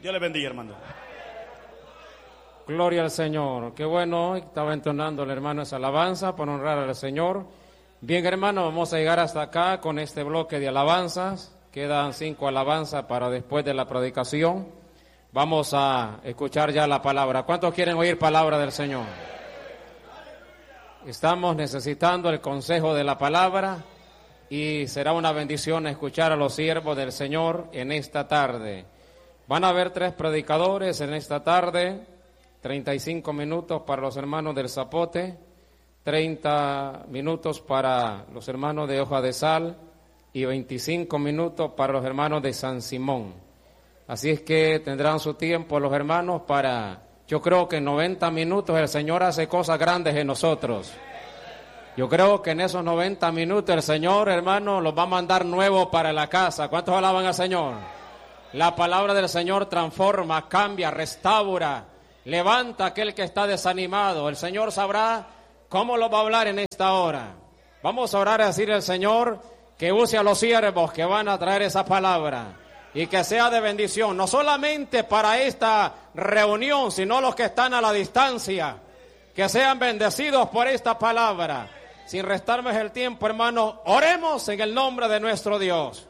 Dios le bendiga, hermano. Gloria al Señor. Qué bueno, estaba entonando el hermano esa alabanza para honrar al Señor. Bien, hermano, vamos a llegar hasta acá con este bloque de alabanzas. Quedan 5 alabanzas para después de la predicación. Vamos a escuchar ya la palabra. ¿Cuántos quieren oír palabra del Señor? Estamos necesitando el consejo de la palabra y será una bendición escuchar a los siervos del Señor en esta tarde. Van a haber 3 predicadores en esta tarde, 35 minutos para los hermanos del Zapote, 30 minutos para los hermanos de Hoja de Sal y 25 minutos para los hermanos de San Simón. Así es que tendrán su tiempo los hermanos para, yo creo que en 90 minutos el Señor hace cosas grandes en nosotros. Yo creo que en esos 90 minutos el Señor, hermano, los va a mandar nuevos para la casa. ¿Cuántos alaban al Señor? La palabra del Señor transforma, cambia, restaura, levanta a aquel que está desanimado. El Señor sabrá cómo lo va a hablar en esta hora. Vamos a orar y decir al Señor que use a los siervos que van a traer esa palabra y que sea de bendición, no solamente para esta reunión, sino los que están a la distancia, que sean bendecidos por esta palabra. Sin restarme el tiempo, hermano, oremos en el nombre de nuestro Dios.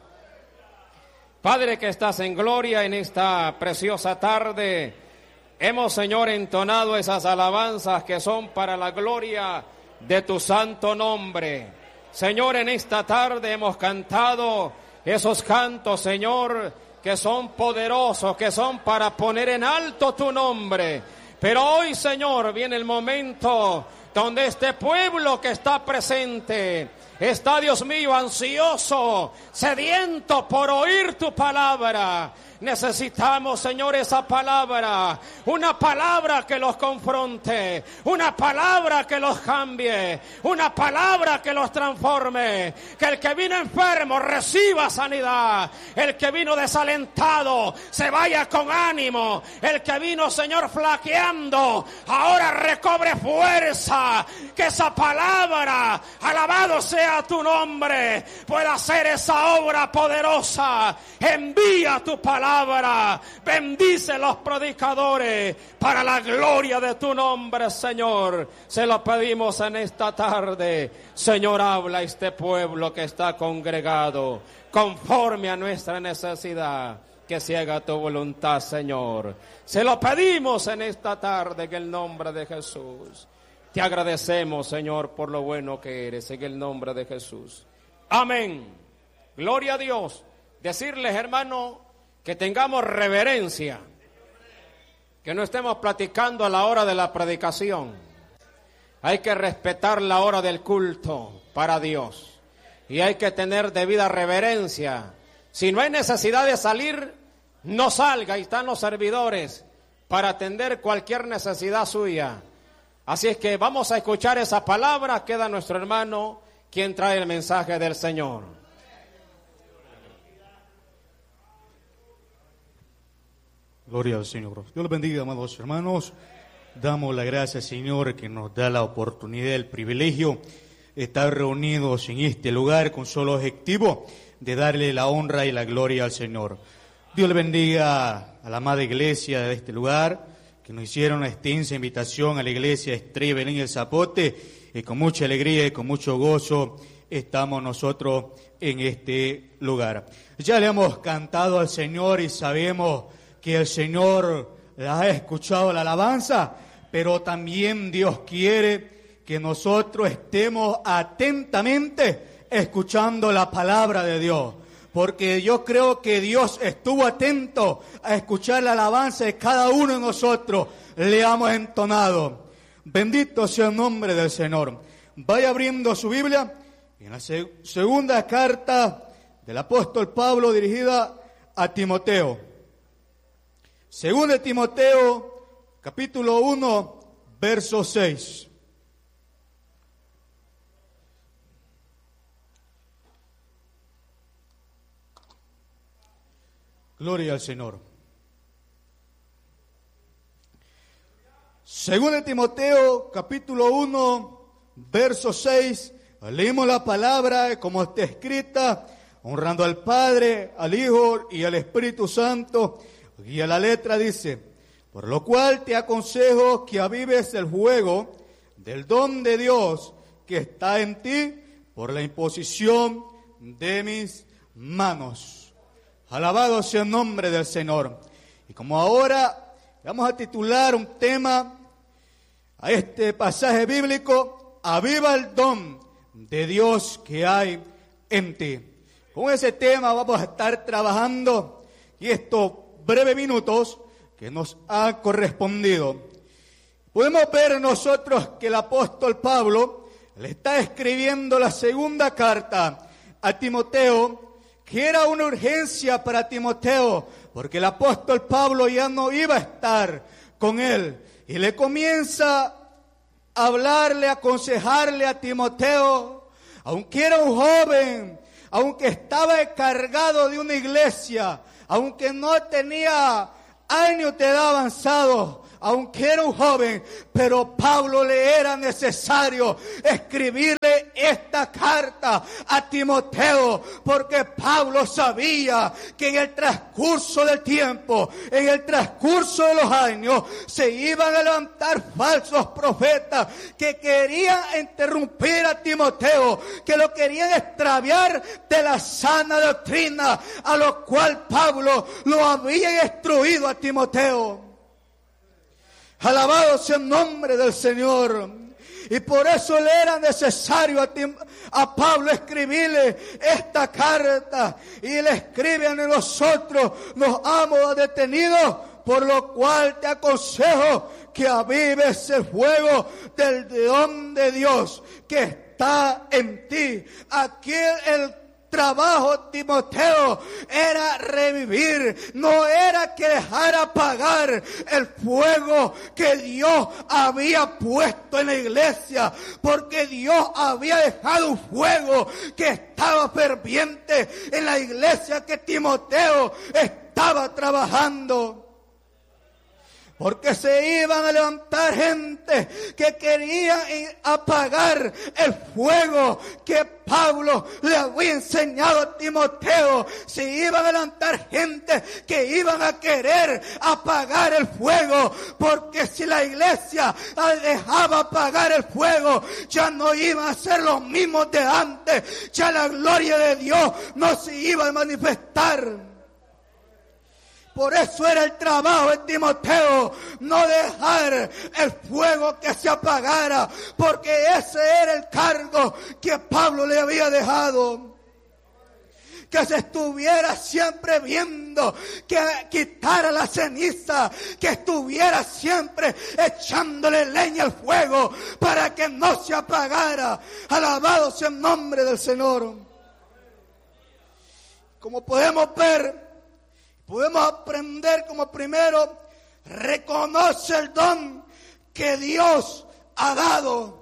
Padre que estás en gloria en esta preciosa tarde, hemos, Señor, entonado esas alabanzas que son para la gloria de tu santo nombre. Señor, en esta tarde hemos cantado esos cantos, Señor, que son poderosos, que son para poner en alto tu nombre. Pero hoy, Señor, viene el momento donde este pueblo que está presente está, Dios mío, ansioso, sediento por oír tu palabra. Necesitamos, Señor, esa palabra, una palabra que los confronte, una palabra que los cambie, una palabra que los transforme, que el que vino enfermo reciba sanidad, el que vino desalentado se vaya con ánimo, el que vino, Señor, flaqueando, ahora recobre fuerza, que esa palabra, alabado sea tu nombre, pueda hacer esa obra poderosa. Envía tu palabra. Bendice los predicadores para la gloria de tu nombre, Señor. Se lo pedimos en esta tarde. Señor, habla a este pueblo que está congregado conforme a nuestra necesidad. Que se haga tu voluntad, Señor. Se lo pedimos en esta tarde en el nombre de Jesús. Te agradecemos, Señor, por lo bueno que eres en el nombre de Jesús. Amén. Gloria a Dios. Decirles, hermano, que tengamos reverencia, que no estemos platicando a la hora de la predicación. Hay que respetar la hora del culto para Dios y hay que tener debida reverencia. Si no hay necesidad de salir, no salga, ahí están los servidores para atender cualquier necesidad suya. Así es que vamos a escuchar esa palabra. Queda nuestro hermano quien trae el mensaje del Señor. Gloria al Señor. Dios los bendiga, amados hermanos. Damos la gracia, Señor, que nos da la oportunidad, el privilegio de estar reunidos en este lugar con solo objetivo de darle la honra y la gloria al Señor. Dios le bendiga a la amada iglesia de este lugar, que nos hicieron una extensa invitación a la iglesia Estrella Belén y el Zapote, y con mucha alegría y con mucho gozo estamos nosotros en este lugar. Ya le hemos cantado al Señor y sabemos que el Señor ha escuchado la alabanza, pero también Dios quiere que nosotros estemos atentamente escuchando la palabra de Dios, porque yo creo que Dios estuvo atento a escuchar la alabanza de cada uno de nosotros. Le hemos entonado. Bendito sea el nombre del Señor. Vaya abriendo su Biblia en la segunda carta del apóstol Pablo dirigida a Timoteo. Según de Timoteo, capítulo 1, verso 6. Gloria al Señor. Según de Timoteo, capítulo 1, verso 6, leímos la palabra como está escrita, honrando al Padre, al Hijo y al Espíritu Santo. Y a la letra dice: por lo cual te aconsejo que avives el fuego del don de Dios que está en ti por la imposición de mis manos. Alabado sea el nombre del Señor. Y como ahora vamos a titular un tema a este pasaje bíblico: aviva el don de Dios que hay en ti. Con ese tema vamos a estar trabajando y estos breves minutos que nos han correspondido. Podemos ver nosotros que el apóstol Pablo le está escribiendo la segunda carta a Timoteo, que era una urgencia para Timoteo, porque el apóstol Pablo ya no iba a estar con él. Y le comienza a hablarle, a aconsejarle a Timoteo, aunque era un joven, aunque estaba encargado de una iglesia, aunque no tenía años de edad avanzado, aunque era un joven, pero Pablo le era necesario escribirle esta carta a Timoteo, porque Pablo sabía que en el transcurso del tiempo, en el transcurso de los años, se iban a levantar falsos profetas que querían interrumpir a Timoteo, que lo querían extraviar de la sana doctrina a lo cual Pablo lo había instruido a Timoteo. Alabado sea el nombre del Señor. Y por eso le era necesario a Pablo escribirle esta carta. Y le escribe a nosotros: nos hemos detenido, por lo cual te aconsejo que avives el fuego del don de Dios que está en ti. Aquí el trabajo, Timoteo, era revivir, no era que dejara apagar el fuego que Dios había puesto en la iglesia, porque Dios había dejado un fuego que estaba ferviente en la iglesia que Timoteo estaba trabajando. Porque se iban a levantar gente que querían apagar el fuego que Pablo le había enseñado a Timoteo. Se iban a levantar gente que iban a querer apagar el fuego. Porque si la iglesia dejaba apagar el fuego, ya no iban a ser los mismos de antes. Ya la gloria de Dios no se iba a manifestar. Por eso era el trabajo de Timoteo, no dejar el fuego que se apagara, porque ese era el cargo que Pablo le había dejado. Que se estuviera siempre viendo, que quitara la ceniza, que estuviera siempre echándole leña al fuego para que no se apagara. Alabado sea el nombre del Señor. Como podemos ver, podemos aprender como primero, reconoce el don que Dios ha dado.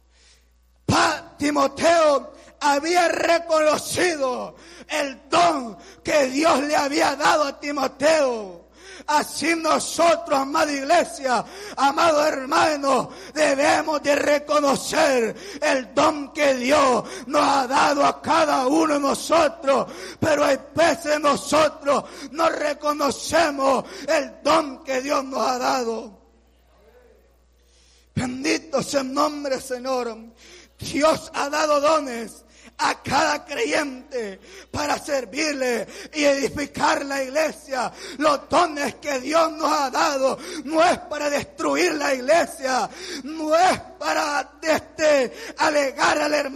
Timoteo había reconocido el don que Dios le había dado a Timoteo. Así nosotros, amada iglesia, amados hermanos, debemos de reconocer el don que Dios nos ha dado a cada uno de nosotros. Pero hay veces nosotros no reconocemos el don que Dios nos ha dado. Bendito sea el nombre, Señor. Dios ha dado dones a cada creyente para servirle y edificar la iglesia. Los dones que Dios nos ha dado no es para destruir la iglesia, no es para alegar al hermano